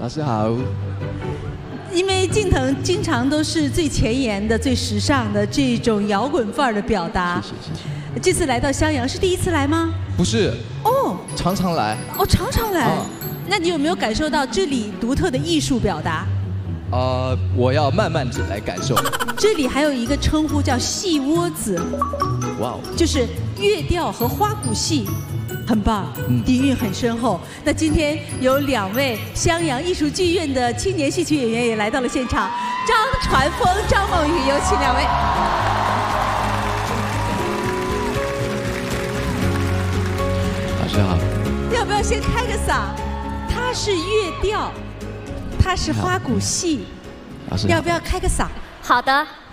老师好。 因为敬腾经常都是最前沿的、最时尚的这种摇滚范儿的表达。 谢谢。 这次来到襄阳是第一次来吗？ 不是。 哦。 常常来。 哦，常常来。那你有没有感受到这里独特的艺术表达？ 我要慢慢子来感受。 这里还有一个称呼叫戏窝子。 哇哦。 就是乐调和花鼓戏。很棒，底蕴很深厚。那今天有2位襄阳艺术剧院的青年戏曲演员也来到了现场，张传峰、张梦雨，有请2位。 老师好。 要不要先开个嗓？它是乐调，它是花鼓戏。 老师。 要不要开个嗓？ 好的。